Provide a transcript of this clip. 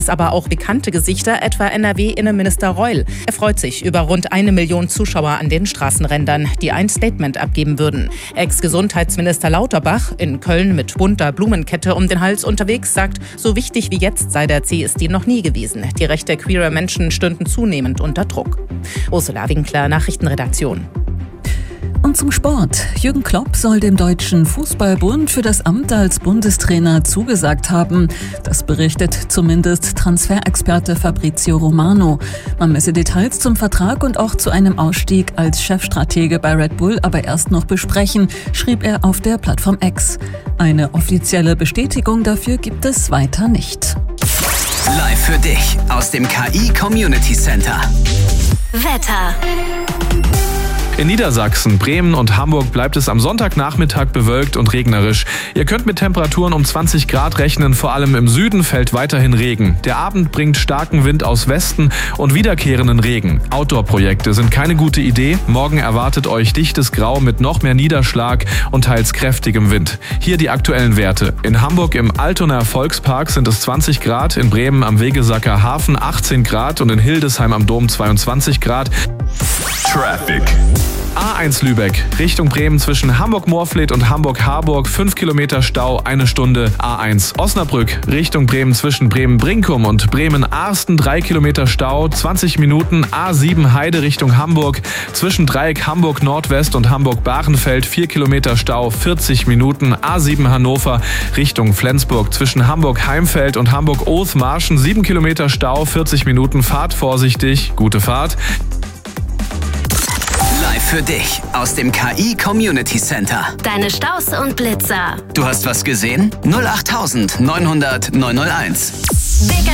aber auch bekannte Gesichter, etwa NRW-Innenminister Reul. Er freut sich über rund 1 Million Zuschauer an den Straßenrändern, die ein Statement abgeben würden. Ex-Gesundheitsminister Lauterbach, in Köln mit bunter Blumenkette um den Hals unterwegs, sagt, so wichtig wie jetzt sei der CSD noch nie gewesen. Die Rechte queerer Menschen stünden zunehmend unter Druck. Ursula Winkler, Nachrichtenredaktion. Und zum Sport. Jürgen Klopp soll dem Deutschen Fußballbund für das Amt als Bundestrainer zugesagt haben. Das berichtet zumindest Transferexperte Fabrizio Romano. Man müsse Details zum Vertrag und auch zu einem Ausstieg als Chefstratege bei Red Bull aber erst noch besprechen, schrieb er auf der Plattform X. Eine offizielle Bestätigung dafür gibt es weiter nicht. Live für dich aus dem KI Community Center. Wetter. In Niedersachsen, Bremen und Hamburg bleibt es am Sonntagnachmittag bewölkt und regnerisch. Ihr könnt mit Temperaturen um 20 Grad rechnen, vor allem im Süden fällt weiterhin Regen. Der Abend bringt starken Wind aus Westen und wiederkehrenden Regen. Outdoor-Projekte sind keine gute Idee. Morgen erwartet euch dichtes Grau mit noch mehr Niederschlag und teils kräftigem Wind. Hier die aktuellen Werte. In Hamburg im Altonaer Volkspark sind es 20 Grad, in Bremen am Wegesacker Hafen 18 Grad und in Hildesheim am Dom 22 Grad. Traffic. A1 Lübeck, Richtung Bremen zwischen Hamburg-Moorfleet und Hamburg-Harburg, 5 Kilometer Stau, 1 Stunde. A1 Osnabrück, Richtung Bremen zwischen Bremen-Brinkum und Bremen-Arsten, 3 Kilometer Stau, 20 Minuten. A7 Heide Richtung Hamburg, zwischen Dreieck Hamburg-Nordwest und Hamburg-Bahrenfeld, 4 Kilometer Stau, 40 Minuten. A7 Hannover, Richtung Flensburg, zwischen Hamburg-Heimfeld und Hamburg-Othmarschen, 7 Kilometer Stau, 40 Minuten. Fahrt vorsichtig, gute Fahrt. Live für dich aus dem KI Community Center. Deine Staus und Blitzer. Du hast was gesehen? 08900 901.